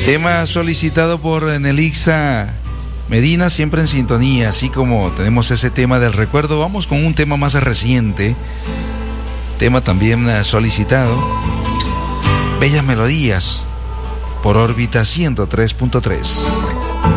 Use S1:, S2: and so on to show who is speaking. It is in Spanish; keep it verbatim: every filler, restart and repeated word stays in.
S1: Tema solicitado por Nelixa Medina, siempre en sintonía, así como tenemos ese tema del recuerdo, vamos con un tema más reciente, tema también solicitado, Bellas Melodías, por órbita ciento tres punto tres.